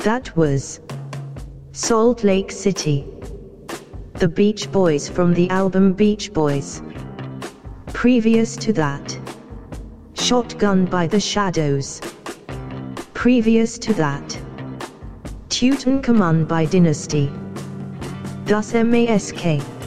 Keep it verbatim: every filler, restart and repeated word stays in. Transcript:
That was Salt Lake City. The Beach Boys from the album Beach Boys. Previous to that, Shotgun by the Shadows. Previous to that, Tutankhamun by Dynasty. Das Mask.